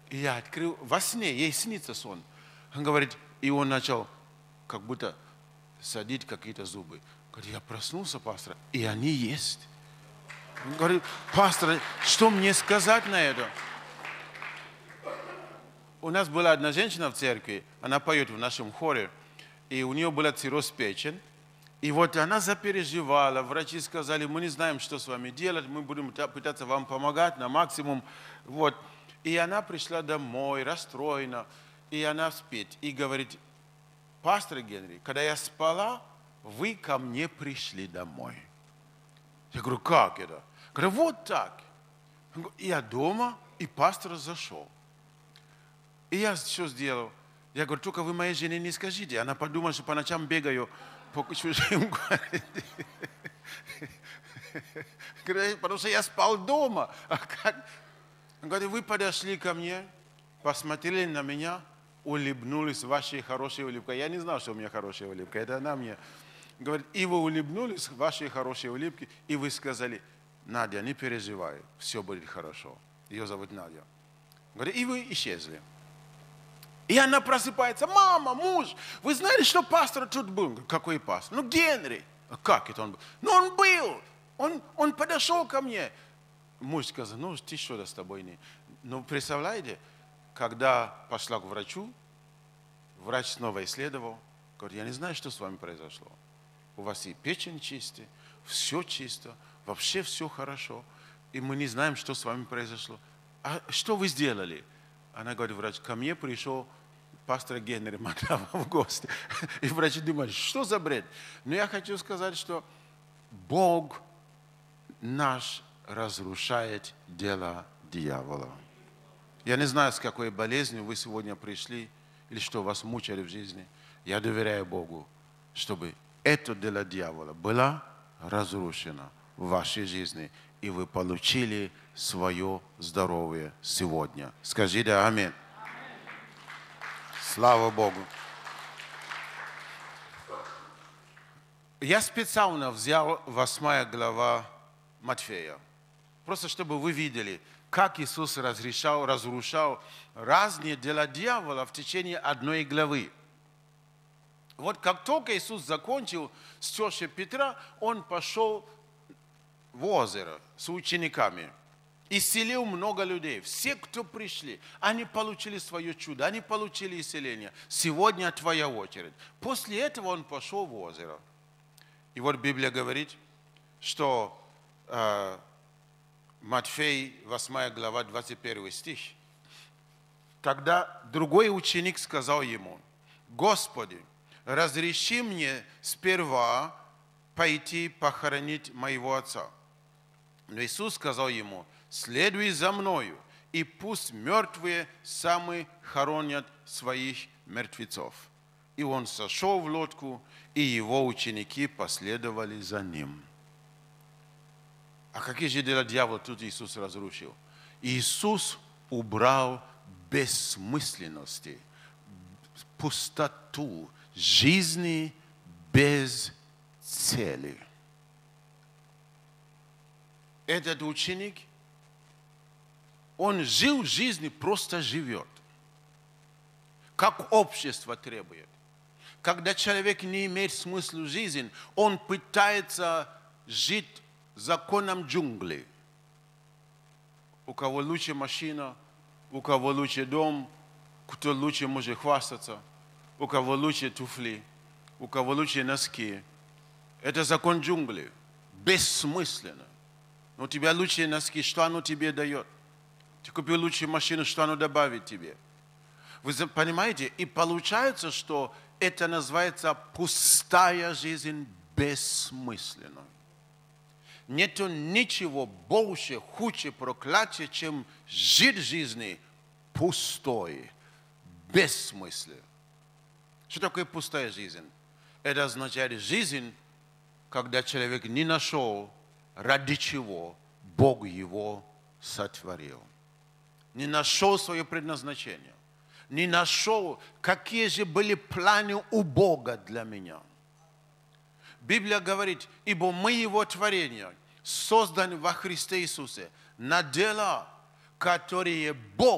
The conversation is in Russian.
И я открыл, во сне, ей снится сон. Он говорит, и он начал как будто садить какие-то зубы. Говорит, я проснулся, пастор, и они есть. Он говорит, пастор, что мне сказать на это? У нас была одна женщина в церкви, она поет в нашем хоре, и у нее была цирроз печени. И вот она запереживала, врачи сказали, мы не знаем, что с вами делать, мы будем пытаться вам помогать на максимум. Вот. И она пришла домой, расстроена, и она спит, и говорит, пастор Генри, когда я спала, вы ко мне пришли домой. Я говорю, как это? Говорю, вот так. Я дома, и пастор зашел. И я что сделал? Я говорю, только вы моей жене не скажите. Она подумала, что по ночам бегаю по чужим городе. Потому что я спал дома. Он говорит, вы подошли ко мне, посмотрели на меня, улыбнулись вашей хорошей улыбкой. Я не знал, что у меня хорошая улыбка. Это она мне говорит, и вы улыбнулись вашей хорошей улыбкой, и вы сказали, Надя, не переживай, все будет хорошо. Ее зовут Надя. Говорит, и вы исчезли. И она просыпается, мама, муж, вы знали, что пастор тут был? Какой пастор? Ну, Генри. А как это он был? Ну, он был. Он подошел ко мне. Муж сказал, ну, ты что-то с тобой не... Ну, представляете, когда пошла к врачу, врач снова исследовал, говорит, я не знаю, что с вами произошло. У вас и печень чистая, все чисто, вообще все хорошо. И мы не знаем, что с вами произошло. А что вы сделали? Она говорит, врач, ко мне пришел пастор Генри Маклава в гости. И врачи думают, что за бред? Но я хочу сказать, что Бог наш разрушает дело дьявола. Я не знаю, с какой болезнью вы сегодня пришли, или что вас мучили в жизни. Я доверяю Богу, чтобы это дело дьявола было разрушено в вашей жизни, и вы получили свое здоровье сегодня. Скажите аминь. Слава Богу. Я специально взял 8 глава Матфея, просто чтобы вы видели, как Иисус разрушал разные дела дьявола в течение одной главы. Вот как только Иисус закончил с тещей Петра, Он пошел в озеро с учениками. Исцелил много людей. Все, кто пришли, они получили свое чудо, они получили исцеление. Сегодня твоя очередь. После этого он пошел в озеро. И вот Библия говорит, что Матфей, 8 глава, 21 стих. Тогда другой ученик сказал ему, Господи, разреши мне сперва пойти похоронить моего отца. Но Иисус сказал ему, следуй за мною, и пусть мертвые сами хоронят своих мертвецов. И он сошел в лодку, и его ученики последовали за ним. А какие же дела дьявола тут Иисус разрушил? Иисус убрал бессмысленности, пустоту, жизни без цели. Этот ученик, он жил жизнью, просто живет, как общество требует. Когда человек не имеет смысла жизни, он пытается жить законом джунглей. У кого лучше машина, у кого лучше дом, кто лучше может хвастаться, у кого лучше туфли, у кого лучше носки. Это закон джунглей. Бессмысленно. Но у тебя лучшие носки, что оно тебе дает? Ты купил лучшую машину, что оно добавит тебе? Вы понимаете? И получается, что это называется пустая жизнь бессмысленно. Нету ничего больше, хуже, проклятия, чем жить жизни пустой, бессмысленно. Что такое пустая жизнь? Это означает жизнь, когда человек не нашел, ради чего Бог его сотворил. Не нашел свое предназначение. Не нашел, какие же были планы у Бога для меня. Библия говорит, ибо мы Его творение, созданы во Христе Иисусе, на дела, которые Бог